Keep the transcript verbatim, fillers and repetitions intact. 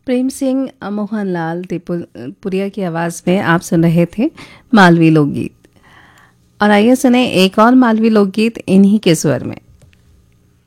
प्रेम सिंह मोहनलाल त्रिपुरिया की आवाज़ में आप सुन रहे थे मालवी लोकगीत। और आइए सुने एक और मालवी लोकगीत इन्हीं के स्वर में।